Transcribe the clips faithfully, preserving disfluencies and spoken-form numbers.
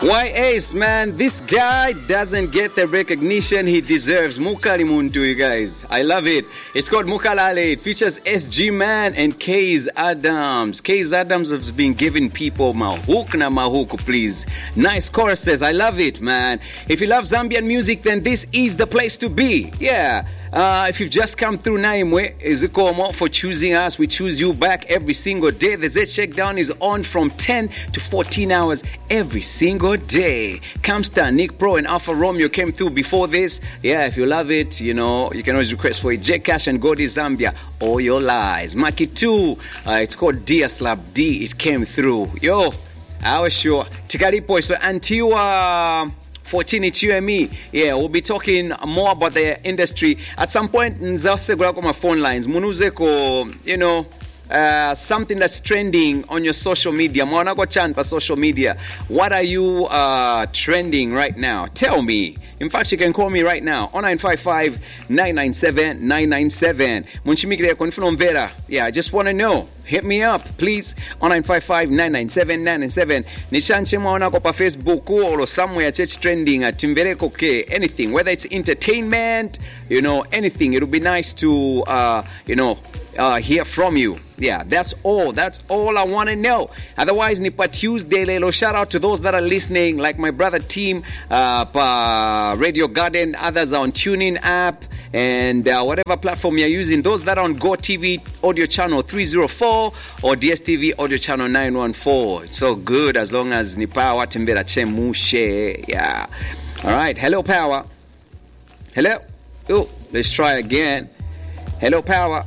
Why Ace, man, this guy doesn't get the recognition he deserves. Mukali Muntu, you guys. I love it. It's called Mukalale. It features S G Man and Kaze Adams. Kaze Adams has been giving people mahook na mahook, please. Nice choruses. I love it, man. If you love Zambian music, then this is the place to be. Yeah. Uh, if you've just come through Naimwe, Izikomo for choosing us. We choose you back every single day. The Z Shakedown is on from ten to fourteen hours every single day. Camstar, Nick Pro, and Alpha Romeo came through before this. Yeah, if you love it, you know, you can always request for it. J Cash and Godi Zambia, All Your Lies. Maki two, uh, it's called Dia Slab D. It came through. Yo, I was sure. Tikaripo, so Antiwa... fourteen, it's you and me. Yeah, we'll be talking more about the industry. At some point, nzasegula my phone lines. Munuzeko, you know, uh, something that's trending on your social media. Mwana ko chan pa social media. What are you uh, trending right now? Tell me. In fact, you can call me right now on nine five five, nine nine seven, nine nine seven. Munchimikire konfuno mvera. Yeah, I just want to know. Hit me up, please, on nine five five, nine nine seven, nine nine seven. Nishanche mwaona kwa pa Facebook or somewhere church trending at Timbereko K. Anything, whether it's entertainment, you know, anything. It would be nice to, uh, you know, uh, hear from you. Yeah, that's all. That's all I want to know. Otherwise, Nipa Tuesday, Lelo. Shout out to those that are listening, like my brother team, uh, pa Radio Garden. Others are on TuneIn app and uh, whatever platform you're using. Those that are on Go T V audio channel three oh four or D S T V audio channel nine one four. It's so good as long as ni power tembera chemushe. Yeah. All right. Hello, power. Hello. Oh, let's try again. Hello, power.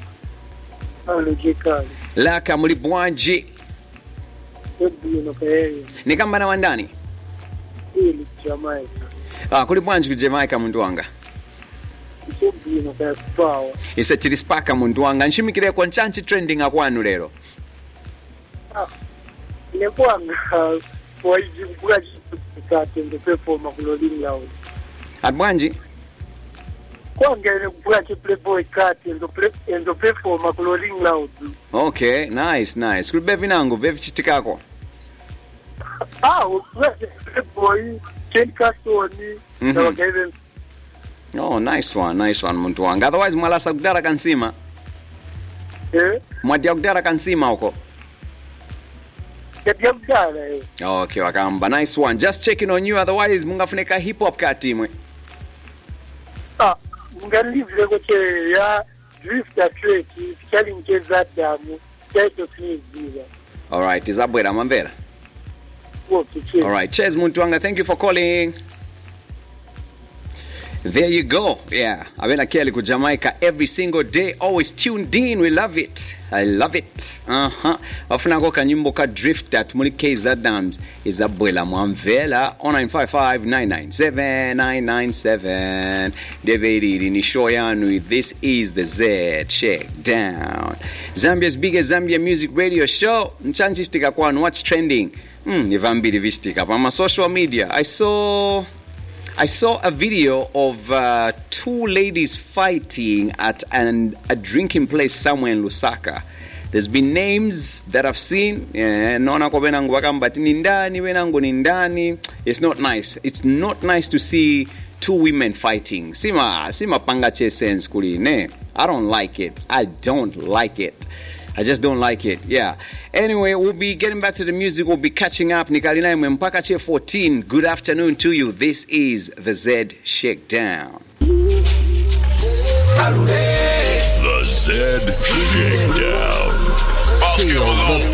Laka muli bwanji. Ni kamba na wandani? Ili Jamaica. Ah, kuli bwanji ku Jamaica muntu wanga. Isobbi no ka spawa. Ise tirispaka muntu wanga. Nshimikire kwa nchanchi trending akwanu lero. Ah. Ne kwanga kwa ijibuka chikate ndo pepo makulolini lao. Abwanji? Kwangere kubuka chiplepo ikati ndo ndo ndo pepo makulolini lao. Okay, nice, nice. Kuli bevi nangu, bevi chitikako. Ah, boy, Ken Castoni, no given. Oh, nice one, nice one, muntu wanga. Otherwise, mwalasa kudara kansima. Eh? Mwadia kudara kansima uko. Kedia kudara eh. Okay, wakamba. Nice one. Just checking on you. Otherwise, mungafuneka hip hop katimwe. Ah, mungalivile koche ya drifter track, challenge that damu, title please bila. All right, izabwera mambera. Okay, all right, cheers muntu wanga. Thank you for calling. There you go. Yeah, Abena Kelly ku Jamaica every single day, always tuned in. We love it. I love it. Uh-huh. Wafuna ko kanyimbo ka drift at muli Kaze Adams is abwela mwamvela on nine five five, nine nine seven, nine nine seven. David ni show yanu. This is the Z Shakedown, Zambia's biggest Zambia music radio show. Nchanchi stika kwanu, what's trending? Hmm, nivambili vistika pa ma social media. I saw I saw a video of uh, two ladies fighting at an, a drinking place somewhere in Lusaka. There's been names that I've seen. Nona ko benangu wakamba ni ndani, benangu ni ndani. It's not nice. It's not nice to see two women fighting. Sima, sima panga che sense kuli ne. I don't like it. I don't like it. I just don't like it. Yeah. Anyway, we'll be getting back to the music. We'll be catching up. Nikalina mpaka che fourteen. Good afternoon to you. This is the Z Shakedown. The Z Shakedown. Feel the